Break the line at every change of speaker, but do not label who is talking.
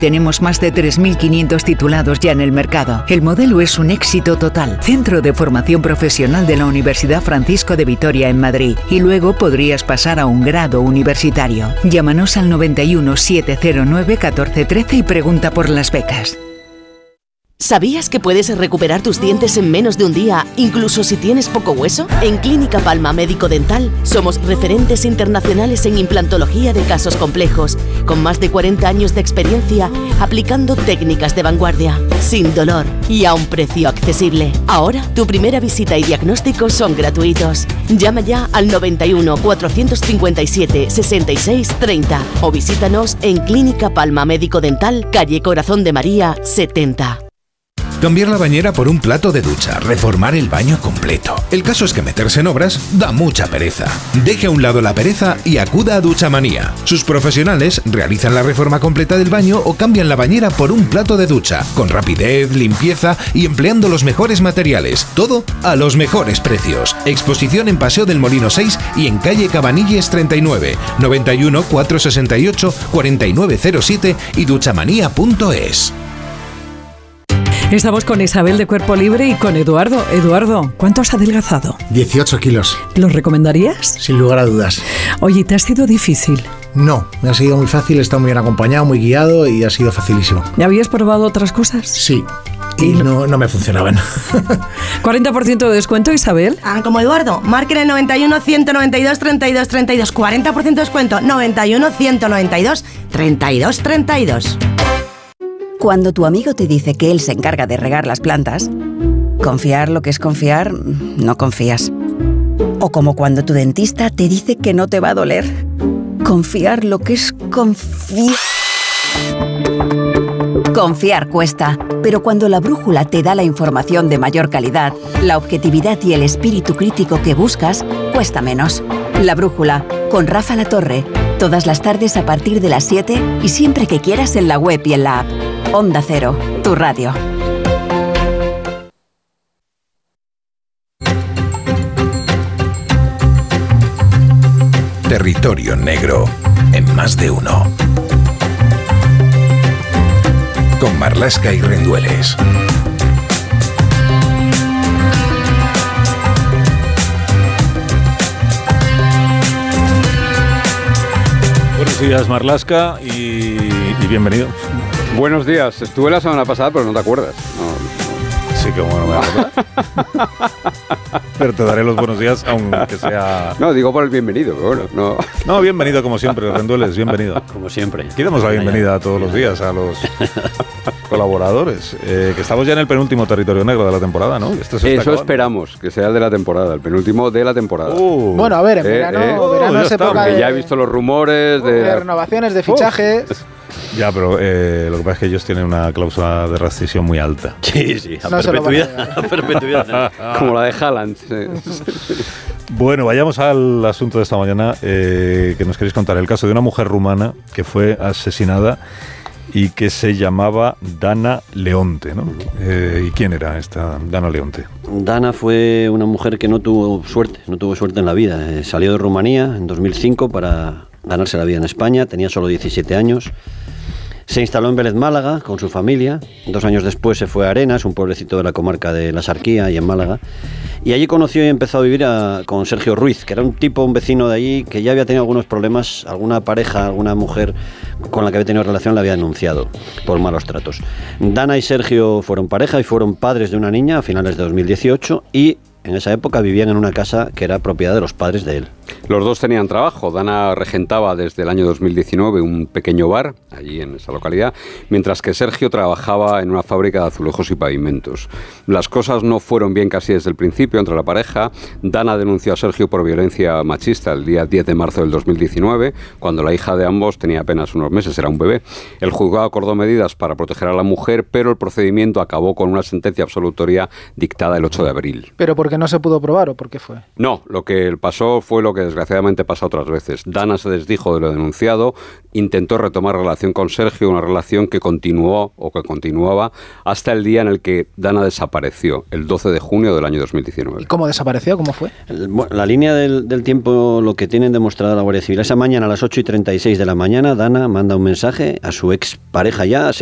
Tenemos más de 3.500 titulados ya en el mercado. El modelo es un éxito total. Centro de Formación Profesional de la Universidad Francisco de Vitoria en Madrid. Y luego podrías pasar a un grado universitario. Llámanos al 91 709 1413 y pregunta por las becas.
¿Sabías que puedes recuperar tus dientes en menos de un día, incluso si tienes poco hueso? En Clínica Palma Médico Dental somos referentes internacionales en implantología de casos complejos, con más de 40 años de experiencia aplicando técnicas de vanguardia, sin dolor y a un precio accesible. Ahora, tu primera visita y diagnóstico son gratuitos. Llama ya al 91 457 66 30 o visítanos en Clínica Palma Médico Dental, calle Corazón de María 70.
Cambiar la bañera por un plato de ducha, reformar el baño completo. El caso es que meterse en obras da mucha pereza. Deje a un lado la pereza y acuda a Duchamanía. Sus profesionales realizan la reforma completa del baño o cambian la bañera por un plato de ducha, con rapidez, limpieza y empleando los mejores materiales. Todo a los mejores precios. Exposición en Paseo del Molino 6 y en calle Cabanilles 39, 91 468 4907 y duchamanía.es.
Estamos con Isabel de Cuerpo Libre y con Eduardo. Eduardo, ¿cuánto has adelgazado?
18 kilos.
¿Lo recomendarías?
Sin lugar a dudas.
Oye, ¿te ha sido difícil?
No, me ha sido muy fácil, he estado muy bien acompañado, muy guiado y ha sido facilísimo.
¿Ya habías probado otras cosas?
Sí. Y no me funcionaban.
40% de descuento, Isabel.
Como Eduardo, marquen el 91 192 32 32. 40% de descuento, 91 192 32 32.
Cuando tu amigo te dice que él se encarga de regar las plantas, confiar lo que es confiar, no confías. O como cuando tu dentista te dice que no te va a doler, confiar lo que es confiar. Confiar cuesta, pero cuando la brújula te da la información de mayor calidad, la objetividad y el espíritu crítico que buscas, cuesta menos. La brújula, con Rafa Latorre, todas las tardes a partir de las 7 y siempre que quieras en la web y en la app. Onda Cero, tu radio.
Territorio Negro, en Más de Uno. Con Marlaska y Rendueles.
Buenos días, Marlaska, y bienvenido.
Buenos días. Estuve la semana pasada, pero no te acuerdas.
Sí, que bueno, me acuerdo. Pero te daré los buenos días, aunque sea...
No, digo por el bienvenido, pero bueno,
no, bienvenido como siempre, Rendueles, bienvenido.
Como siempre.
Aquí damos la bienvenida todos los días a los colaboradores, que estamos ya en el penúltimo Territorio Negro de la temporada, ¿no?
Eso esperamos, que sea el de la temporada, el penúltimo de la temporada.
Bueno, a ver, en verano es época
de... Ya he visto los rumores
de renovaciones, de fichajes...
Ya, pero lo que pasa es que ellos tienen una cláusula de rescisión muy alta.
Sí, a perpetuidad.
Como la de Haaland. Sí.
Bueno, vayamos al asunto de esta mañana que nos queréis contar. El caso de una mujer rumana que fue asesinada y que se llamaba Dana Leonte, ¿no? ¿Y quién era esta Dana Leonte?
Dana fue una mujer que no tuvo suerte en la vida. Salió de Rumanía en 2005 para ganarse la vida en España, tenía solo 17 años. Se instaló en Vélez, Málaga, con su familia. 2 años después se fue a Arenas, un pueblecito de la comarca de La Sarquía, y en Málaga. Y allí conoció y empezó a vivir con Sergio Ruiz, que era un vecino de allí, que ya había tenido algunos problemas. Alguna pareja, alguna mujer con la que había tenido relación la había denunciado por malos tratos. Dana y Sergio fueron pareja y fueron padres de una niña a finales de 2018 y en esa época vivían en una casa que era propiedad de los padres de él.
Los dos tenían trabajo. Dana regentaba desde el año 2019 un pequeño bar allí en esa localidad, mientras que Sergio trabajaba en una fábrica de azulejos y pavimentos. Las cosas no fueron bien casi desde el principio entre la pareja. Dana denunció a Sergio por violencia machista el día 10 de marzo del 2019, cuando la hija de ambos tenía apenas unos meses, era un bebé. El juzgado acordó medidas para proteger a la mujer, pero el procedimiento acabó con una sentencia absolutoria dictada el 8 de abril.
¿Pero por qué no se pudo probar o por qué fue?
No, lo que pasó fue lo que que desgraciadamente pasa otras veces. Dana se desdijo de lo denunciado, intentó retomar relación con Sergio, una relación que continuó o que continuaba hasta el día en el que Dana desapareció, el 12 de junio del año 2019.
¿Y cómo desapareció? ¿Cómo fue?
La línea del tiempo, lo que tienen demostrado la Guardia Civil, esa mañana a las 8:36 de la mañana, Dana manda un mensaje a su expareja ya,